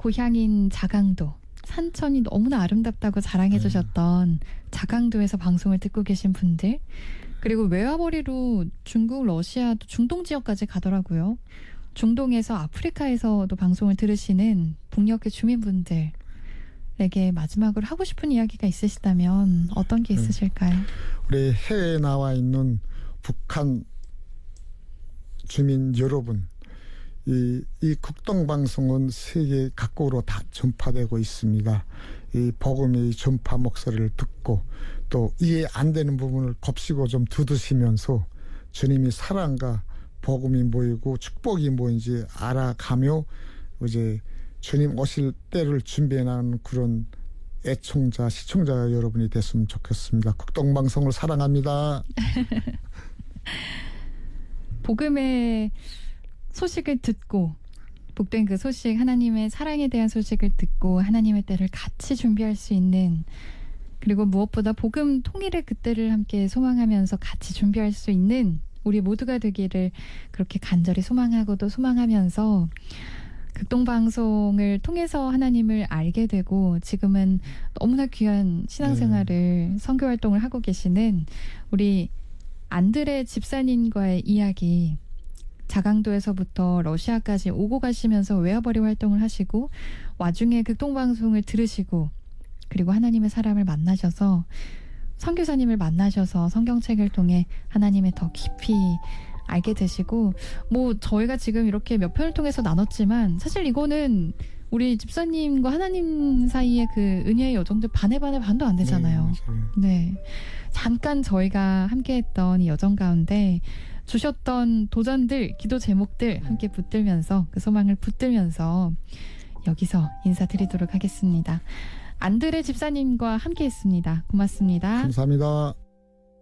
고향인 자강도, 산천이 너무나 아름답다고 자랑해 주셨던 자강도에서 방송을 듣고 계신 분들, 그리고 외화벌이로 중국, 러시아, 또 중동 지역까지 가더라고요. 중동에서 아프리카에서도 방송을 들으시는 북녘의 주민분들에게 마지막으로 하고 싶은 이야기가 있으시다면 어떤 게 있으실까요? 우리 해외에 나와 있는 북한 주민 여러분, 이 국동방송은 세계 각국으로 다 전파되고 있습니다. 이 복음의 전파 목소리를 듣고 또 이해 안 되는 부분을 곱씹어 좀 두드시면서 주님이 사랑과 복음이 뭐이고 축복이 뭐인지 알아가며 이제 주님 오실 때를 준비해 나가는 그런 애청자, 시청자 여러분이 됐으면 좋겠습니다. 국동방송을 사랑합니다. 복음의 소식을 듣고, 복된 그 소식, 하나님의 사랑에 대한 소식을 듣고 하나님의 때를 같이 준비할 수 있는, 그리고 무엇보다 복음 통일의 그때를 함께 소망하면서 같이 준비할 수 있는 우리 모두가 되기를 그렇게 간절히 소망하고도 소망하면서, 극동방송을 통해서 하나님을 알게 되고 지금은 너무나 귀한 신앙생활을 선교활동을 하고 계시는 우리 안드레 집사님과의 이야기, 자강도에서부터 러시아까지 오고 가시면서 외화벌이 활동을 하시고 와중에 극동방송을 들으시고 그리고 하나님의 사람을 만나셔서, 선교사님을 만나셔서 성경책을 통해 하나님을 더 깊이 알게 되시고, 뭐 저희가 지금 이렇게 몇 편을 통해서 나눴지만 사실 이거는 우리 집사님과 하나님 사이의 그 은혜의 여정들 반의 반도 안 되잖아요. 네, 잠깐 저희가 함께했던 이 여정 가운데 주셨던 도전들, 기도 제목들 함께 붙들면서 그 소망을 붙들면서 여기서 인사드리도록 하겠습니다. 안드레 집사님과 함께했습니다. 고맙습니다. 감사합니다.